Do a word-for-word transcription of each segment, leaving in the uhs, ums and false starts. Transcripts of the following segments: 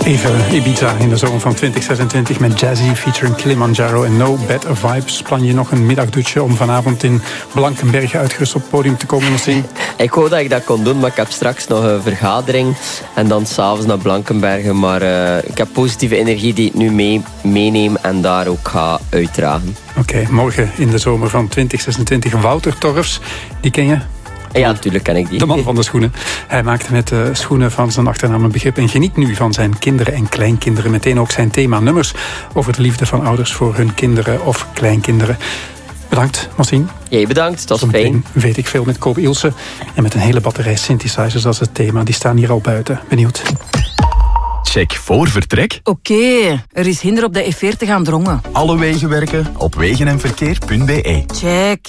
Even Ibiza in de zomer van twintig zesentwintig met Jazzy featuring Kilimanjaro en No Better Vibes. Plan je nog een middagdutje om vanavond in Blankenberge uitgerust op het podium te komen of zien? Ik wou dat ik dat kon doen, maar ik heb straks nog een vergadering en dan s'avonds naar Blankenberge. Maar uh, ik heb positieve energie die ik nu mee, meeneem en daar ook ga uitdragen. Oké, okay, morgen in de zomer van twintig zesentwintig Wouter Torfs, die ken je? Ja, natuurlijk ken ik die. De man van de schoenen. Hij maakte met de schoenen van zijn achternaam een begrip en geniet nu van zijn kinderen en kleinkinderen. Meteen ook zijn thema nummers over de liefde van ouders voor hun kinderen of kleinkinderen. Bedankt, Massien. Jij bedankt, dat was fijn. Weet ik veel met Koop Ilse. En met een hele batterij synthesizers als het thema. Die staan hier al buiten. Benieuwd. Check voor vertrek. Oké, okay, er is hinder op de F veertig aan Drongen. Alle wegen werken op wegenenverkeer punt b e. Check.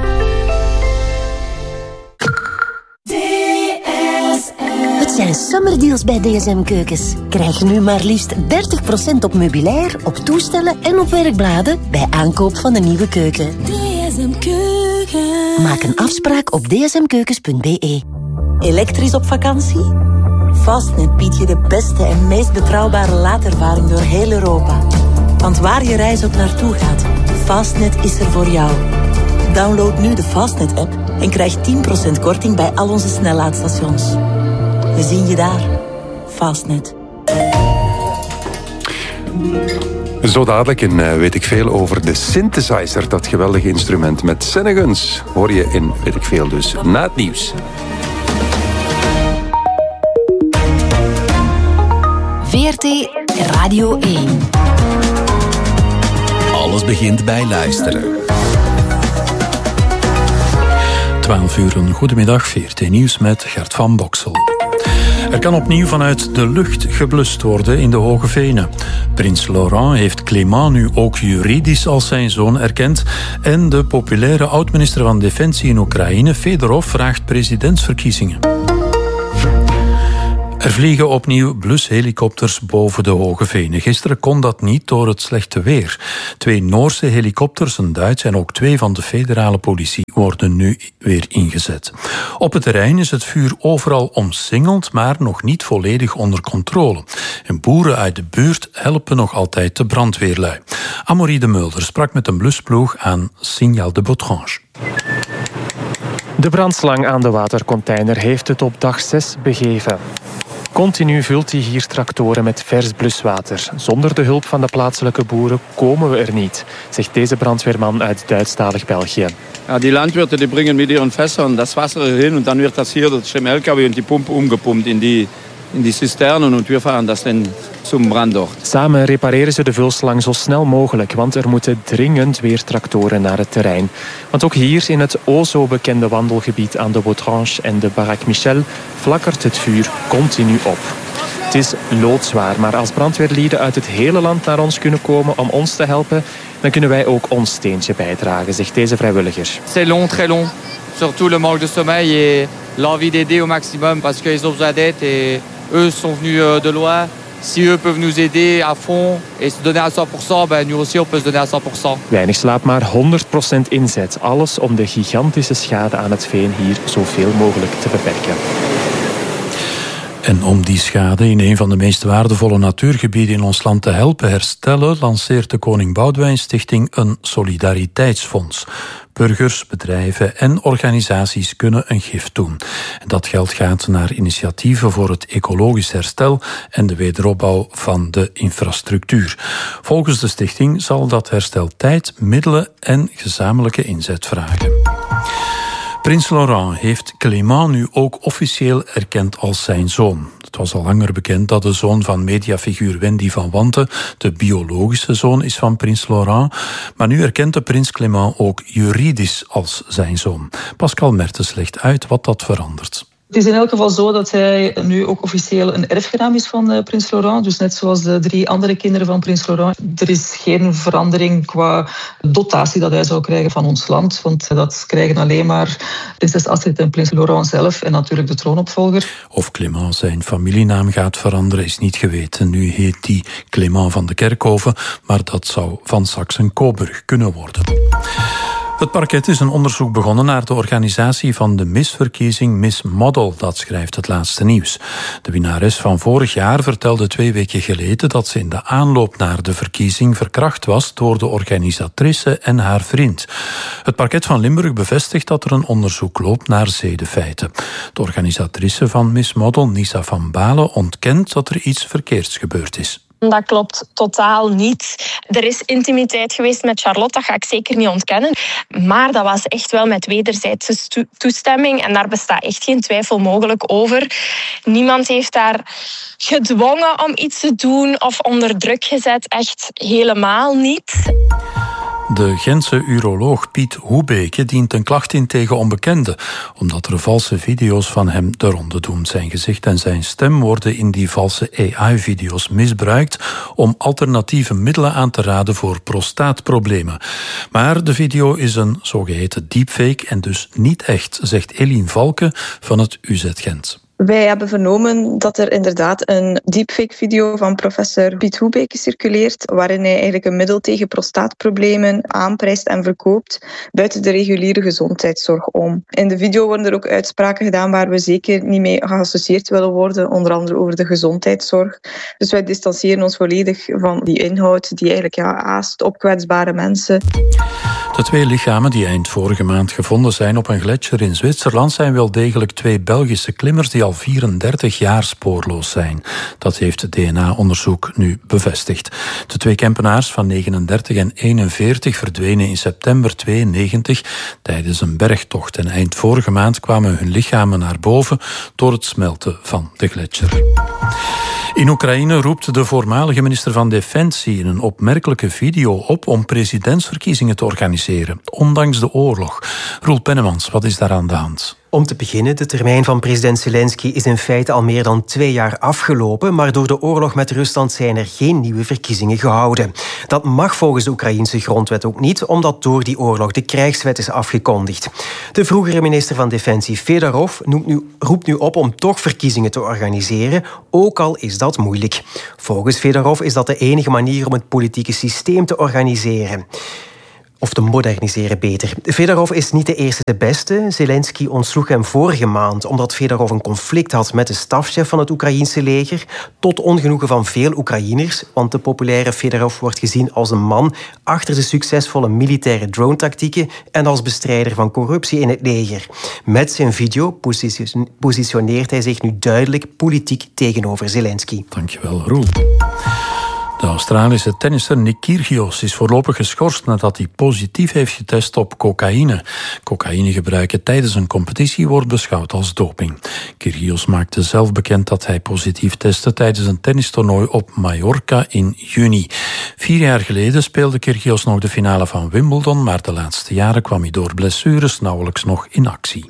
Het zijn summerdeals bij D S M Keukens. Krijg nu maar liefst dertig procent op meubilair, op toestellen en op werkbladen bij aankoop van een nieuwe keuken. D S M Keukens. Maak een afspraak op d s m keukens punt b e. Elektrisch op vakantie? Fastnet biedt je de beste en meest betrouwbare laadervaring door heel Europa. Want waar je reis ook naartoe gaat, Fastnet is er voor jou. Download nu de Fastnet-app en krijg tien procent korting bij al onze snellaadstations. We zien je daar. Fastnet. Zo dadelijk in uh, Weet ik Veel over de synthesizer, dat geweldige instrument met Seneguns. Hoor je in Weet ik Veel dus na het nieuws. V R T Radio één. Alles begint bij luisteren. twaalf uur, een goedemiddag, V R T Nieuws met Gert van Boksel. Er kan opnieuw vanuit de lucht geblust worden in de Hoge Venen. Prins Laurent heeft Clément nu ook juridisch als zijn zoon erkend en de populaire oud-minister van Defensie in Oekraïne, Fedorov, vraagt presidentsverkiezingen. Er vliegen opnieuw blushelikopters boven de Hoge Venen. Gisteren kon dat niet door het slechte weer. Twee Noorse helikopters, een Duits en ook twee van de federale politie worden nu weer ingezet. Op het terrein is het vuur overal omsingeld, maar nog niet volledig onder controle. En boeren uit de buurt helpen nog altijd de brandweerlui. Amory de Mulder sprak met een blusploeg aan Signal de Botrange. De brandslang aan de watercontainer heeft het op dag zes begeven. Continu vult hij hier tractoren met vers bluswater. Zonder de hulp van de plaatselijke boeren komen we er niet, zegt deze brandweerman uit Duitsstalig België. Ja, die landwirten die brengen met ihren Fässern das Wasser erin und dann wird das hier durch den L K W und die Pumpe umgepumpt in die, in die Zisternen und wir fahren das dann zum Brandort. Samen repareren ze de vulslang zo snel mogelijk, want er moeten dringend weer tractoren naar het terrein. Want ook hier in het o zo bekende wandelgebied aan de Botrange en de Baraque Michel flakkert het vuur continu op. Het is loodzwaar, maar als brandweerlieden uit het hele land naar ons kunnen komen om ons te helpen, dan kunnen wij ook ons steentje bijdragen, zegt deze vrijwilliger. C'est long, très long. Surtout le manque de sommeil et l'envie d'aider au maximum parce qu'ils ont besoin d'aide et eux sont venus de loin. Si eux peuvent nous aider à fond et se donner à cent pour cent, ben nous aussi on peut se donner à cent pour cent. Weinig slaap, maar honderd procent inzet. Alles om de gigantische schade aan het veen hier zoveel mogelijk te beperken. En om die schade in een van de meest waardevolle natuurgebieden in ons land te helpen herstellen, lanceert de Koning Boudewijn Stichting een solidariteitsfonds. Burgers, bedrijven en organisaties kunnen een gift doen. En dat geld gaat naar initiatieven voor het ecologisch herstel en de wederopbouw van de infrastructuur. Volgens de stichting zal dat herstel tijd, middelen en gezamenlijke inzet vragen. Prins Laurent heeft Clément nu ook officieel erkend als zijn zoon. Het was al langer bekend dat de zoon van mediafiguur Wendy van Wanten de biologische zoon is van prins Laurent. Maar nu erkent de prins Clément ook juridisch als zijn zoon. Pascal Mertens legt uit wat dat verandert. Het is in elk geval zo dat hij nu ook officieel een erfgenaam is van uh, prins Laurent. Dus net zoals de drie andere kinderen van prins Laurent. Er is geen verandering qua dotatie dat hij zou krijgen van ons land. Want dat krijgen alleen maar prinses Astrid en prins Laurent zelf. En natuurlijk de troonopvolger. Of Clément zijn familienaam gaat veranderen is niet geweten. Nu heet hij Clément van de Kerkhoven. Maar dat zou van Saxe-Coburg kunnen worden. Het parket is een onderzoek begonnen naar de organisatie van de misverkiezing Miss Model. Dat schrijft het laatste nieuws. De winnares van vorig jaar vertelde twee weken geleden dat ze in de aanloop naar de verkiezing verkracht was door de organisatrice en haar vriend. Het parket van Limburg bevestigt dat er een onderzoek loopt naar zedenfeiten. De organisatrice van Miss Model, Nisa van Balen, ontkent dat er iets verkeerds gebeurd is. Dat klopt totaal niet. Er is intimiteit geweest met Charlotte, dat ga ik zeker niet ontkennen. Maar dat was echt wel met wederzijdse toestemming en daar bestaat echt geen twijfel mogelijk over. Niemand heeft daar gedwongen om iets te doen of onder druk gezet, echt helemaal niet. De Gentse uroloog Piet Hoebeke dient een klacht in tegen onbekenden, omdat er valse video's van hem de ronde doen. Zijn gezicht en zijn stem worden in die valse A I-video's misbruikt om alternatieve middelen aan te raden voor prostaatproblemen. Maar de video is een zogeheten deepfake en dus niet echt, zegt Eline Valke van het U Z Gent. Wij hebben vernomen dat er inderdaad een deepfake-video van professor Piet Hoebeke circuleert, waarin hij eigenlijk een middel tegen prostaatproblemen aanprijst en verkoopt buiten de reguliere gezondheidszorg om. In de video worden er ook uitspraken gedaan waar we zeker niet mee geassocieerd willen worden, onder andere over de gezondheidszorg. Dus wij distancieren ons volledig van die inhoud die eigenlijk ja, aast op kwetsbare mensen. De twee lichamen die eind vorige maand gevonden zijn op een gletsjer in Zwitserland zijn wel degelijk twee Belgische klimmers die al vierendertig jaar spoorloos zijn. Dat heeft het D N A-onderzoek nu bevestigd. De twee Kempenaars van negenendertig en eenenveertig verdwenen in september tweeënnegentig tijdens een bergtocht en eind vorige maand kwamen hun lichamen naar boven door het smelten van de gletsjer. In Oekraïne roept de voormalige minister van Defensie in een opmerkelijke video op om presidentsverkiezingen te organiseren, ondanks de oorlog. Roel Pennemans, wat is daar aan de hand? Om te beginnen, de termijn van president Zelensky is in feite al meer dan twee jaar afgelopen, maar door de oorlog met Rusland zijn er geen nieuwe verkiezingen gehouden. Dat mag volgens de Oekraïense grondwet ook niet, omdat door die oorlog de krijgswet is afgekondigd. De vroegere minister van Defensie Fedorov noemt nu, roept nu op om toch verkiezingen te organiseren, ook al is dat moeilijk. Volgens Fedorov is dat de enige manier om het politieke systeem te organiseren. Of te moderniseren beter. Fedorov is niet de eerste de beste. Zelensky ontsloeg hem vorige maand omdat Fedorov een conflict had met de stafchef van het Oekraïense leger, tot ongenoegen van veel Oekraïners, want de populaire Fedorov wordt gezien als een man achter de succesvolle militaire drone-tactieken en als bestrijder van corruptie in het leger. Met zijn video positioneert hij zich nu duidelijk politiek tegenover Zelensky. Dankjewel, Roel. De Australische tennisser Nick Kyrgios is voorlopig geschorst nadat hij positief heeft getest op cocaïne. Cocaïne gebruiken tijdens een competitie wordt beschouwd als doping. Kyrgios maakte zelf bekend dat hij positief testte tijdens een tennistoernooi op Mallorca in juni. Vier jaar geleden speelde Kyrgios nog de finale van Wimbledon, maar de laatste jaren kwam hij door blessures nauwelijks nog in actie.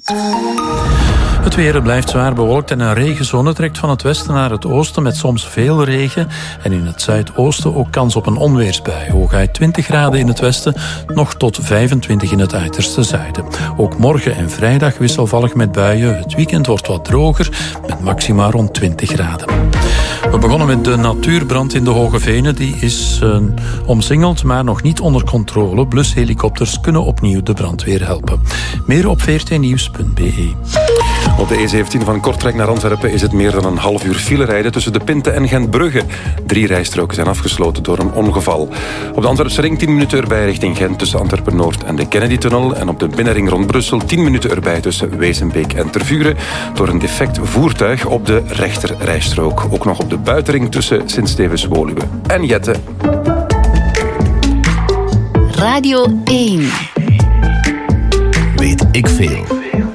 Het weer blijft zwaar bewolkt en een regenzone trekt van het westen naar het oosten met soms veel regen en in het zuidoosten ook kans op een onweersbui. Hooguit twintig graden in het westen, nog tot vijfentwintig in het uiterste zuiden. Ook morgen en vrijdag wisselvallig met buien. Het weekend wordt wat droger met maxima rond twintig graden. We begonnen met de natuurbrand in de Hoge Venen. Die is uh, omsingeld, maar nog niet onder controle. Blushelikopters kunnen opnieuw de brandweer helpen. Meer op v r t nieuws punt b e. Op de E zeventien van Kortrijk naar Antwerpen is het meer dan een half uur file rijden tussen de Pinte en Gentbrugge. Drie rijstroken zijn afgesloten door een ongeval. Op de Antwerpse ring tien minuten erbij richting Gent tussen Antwerpen-Noord en de Kennedy-tunnel. En op de binnenring rond Brussel tien minuten erbij tussen Wezenbeek en Tervuren door een defect voertuig op de rechter rijstrook. Ook nog op de buitenring tussen Sint-Stevens-Woluwe en Jette. Radio één. Weet ik veel.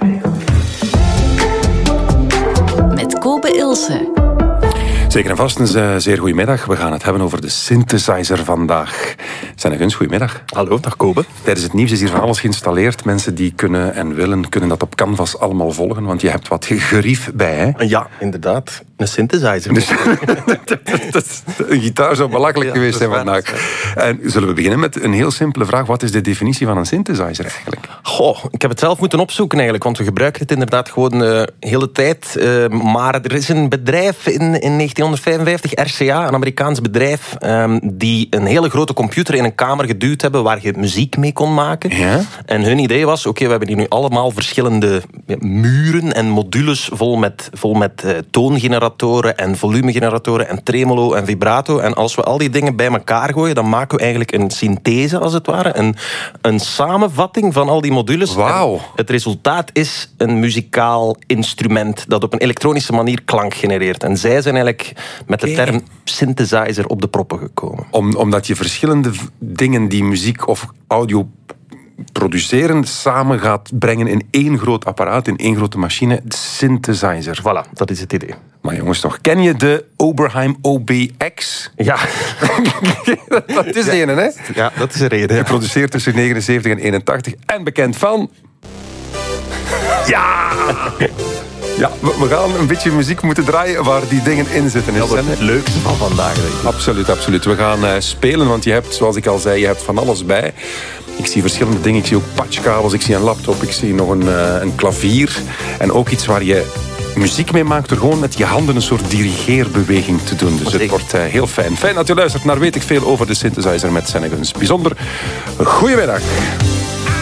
Met Kobe Ilse. Zeker en vast een zeer goedemiddag. We gaan het hebben over de synthesizer vandaag. Senneguns, goedemiddag. Hallo, dag Kobe. Tijdens het nieuws is hier van alles geïnstalleerd. Mensen die kunnen en willen, kunnen dat op Canvas allemaal volgen, want je hebt wat gerief bij, hè? Ja, inderdaad. Een synthesizer. Dus, een gitaar zou belachelijk ja, geweest zijn vandaag. En zullen we beginnen met een heel simpele vraag. Wat is de definitie van een synthesizer eigenlijk? Goh, ik heb het zelf moeten opzoeken eigenlijk, want we gebruiken het inderdaad gewoon de uh, hele tijd. Uh, maar er is een bedrijf in, in negentienhonderdvijfenvijftig, R C A, een Amerikaans bedrijf, um, die een hele grote computer in een kamer geduwd hebben waar je muziek mee kon maken. Ja? En hun idee was, oké, okay, we hebben hier nu allemaal verschillende muren en modules vol met, vol met uh, toongeneratoren en volumegeneratoren en tremolo en vibrato. En als we al die dingen bij elkaar gooien, dan maken we eigenlijk een synthese, als het ware. Een, een samenvatting van al die modules. Wauw. En het resultaat is een muzikaal instrument dat op een elektronische manier klank genereert. En zij zijn eigenlijk met de term synthesizer op de proppen gekomen. Om, omdat je verschillende dingen die muziek of audio produceren samen gaat brengen in één groot apparaat, in één grote machine, synthesizer. Voilà, dat is het idee. Maar jongens, toch, ken je de Oberheim O B X? Ja. Dat is de ene, hè? Ja, dat is de reden. Ja. Geproduceerd tussen negenenzeventig en eenentachtig en bekend van... Ja! Ja, we, we gaan een beetje muziek moeten draaien waar die dingen in zitten. Dat wordt het leukste van vandaag, denk ik. Absoluut, absoluut. We gaan uh, spelen, want je hebt, zoals ik al zei, je hebt van alles bij. Ik zie verschillende dingen. Ik zie ook patchkabels, ik zie een laptop, ik zie nog een, uh, een klavier. En ook iets waar je muziek mee maakt door gewoon met je handen een soort dirigeerbeweging te doen. Dus het wordt uh, heel fijn. Fijn dat je luistert naar Weet ik Veel over de synthesizer met Senneguns. Bijzonder goedemiddag.